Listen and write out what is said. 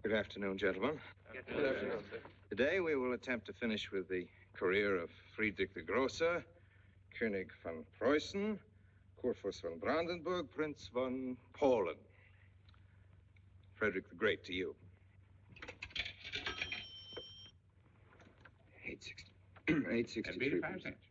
Good afternoon, gentlemen. Good afternoon, sir. Today we will attempt to finish with the career of Friedrich the Große, König von Preußen, Kurfürst von Brandenburg, Prince von Polen. Frederick the Great to you. 863. 85 cents.